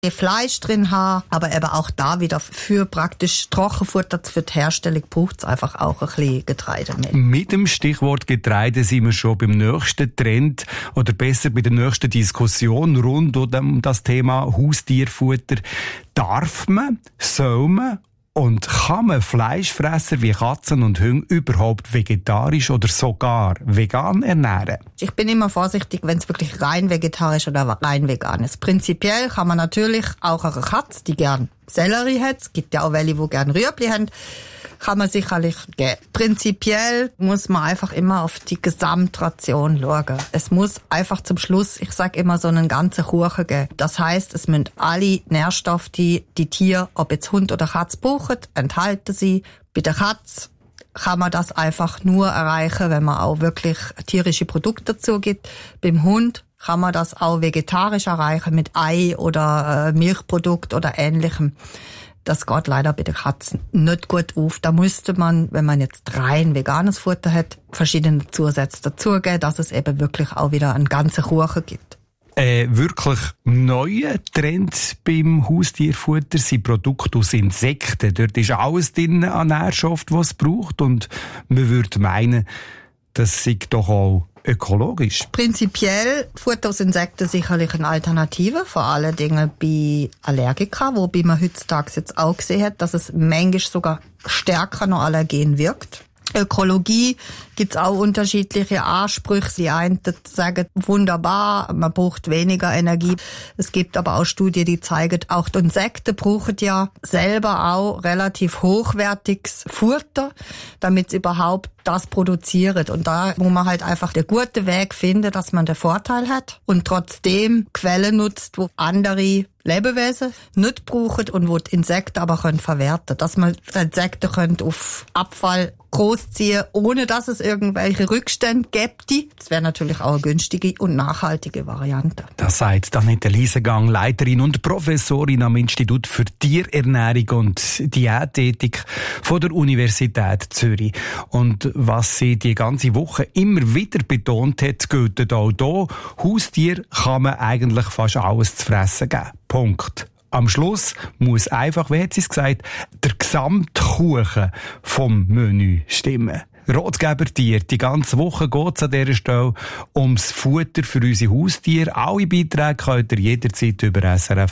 Fleisch drin haben, aber eben auch da wieder für praktisch Trockenfutter, für die Herstellung braucht es einfach auch ein bisschen Getreidemehl. Mit dem Stichwort Getreide sind wir schon beim nächsten Trend oder besser bei der nächsten Diskussion rund um das Thema Haustierfutter. Darf man, soll man und kann man Fleischfresser wie Katzen und Hunde überhaupt vegetarisch oder sogar vegan ernähren? Ich bin immer vorsichtig, wenn es wirklich rein vegetarisch oder rein vegan ist. Prinzipiell kann man natürlich auch eine Katze, die gern Sellerie hat, es gibt ja auch welche, die gern Rüebli haben, kann man sicherlich geben. Prinzipiell muss man einfach immer auf die Gesamtration schauen. Es muss einfach zum Schluss, ich sage immer, so einen ganzen Kuchen geben. Das heisst, es müssen alle Nährstoffe, die Tiere, ob jetzt Hund oder Katze brauchen, enthalten sie. Bei der Katze kann man das einfach nur erreichen, wenn man auch wirklich tierische Produkte dazu gibt. Beim Hund kann man das auch vegetarisch erreichen mit Ei oder Milchprodukt oder Ähnlichem. Das geht leider bei den Katzen nicht gut auf. Da müsste man, wenn man jetzt rein veganes Futter hat, verschiedene Zusätze dazugeben, dass es eben wirklich auch wieder einen ganzen Kuchen gibt. Wirklich neue Trend beim Haustierfutter sind Produkte aus Insekten. Dort ist alles drin an Nährstoffen, was es braucht. Und man würde meinen, das sei doch auch ökologisch. Prinzipiell Futter aus Insekten sicherlich eine Alternative, vor allen Dingen bei Allergikern, wobei man heutzutage jetzt auch gesehen hat, dass es manchmal sogar stärker noch allergen wirkt. Ökologie gibt's auch unterschiedliche Ansprüche. Die einen sagen, wunderbar, man braucht weniger Energie. Es gibt aber auch Studien, die zeigen, auch die Insekten brauchen ja selber auch relativ hochwertiges Futter, damit sie überhaupt das produzieren. Und da muss man halt einfach den guten Weg finden, dass man den Vorteil hat und trotzdem Quellen nutzt, wo andere Lebewesen nicht brauchen und wo die Insekten aber verwerten können. Dass man die Insekten auf Abfall großziehen, ohne dass es irgendwelche Rückstände gäbe. Das wäre natürlich auch eine günstige und nachhaltige Variante. Das sagt Annette Liesegang, Leiterin und Professorin am Institut für Tierernährung und Diätethik von der Universität Zürich. Und was sie die ganze Woche immer wieder betont hat, gilt auch hier. Haustier kann man eigentlich fast alles zu fressen geben. Punkt. Am Schluss muss einfach, wie hat sie es gesagt, der Gesamtkuchen vom Menü stimmen. Ratgebertier, die ganze Woche geht es an dieser Stelle ums Futter für unsere Haustiere. Alle Beiträge könnt ihr jederzeit über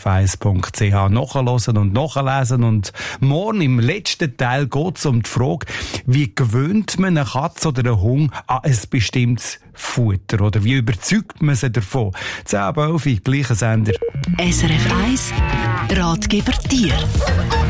srf1.ch nachhören und nachlesen. Und morgen im letzten Teil geht es um die Frage, wie gewöhnt man eine Katze oder einen Hund an ein bestimmtes Futter? Oder wie überzeugt man sie davon? 10:11, gleicher Sender. SRF 1 Ratgeber Tier.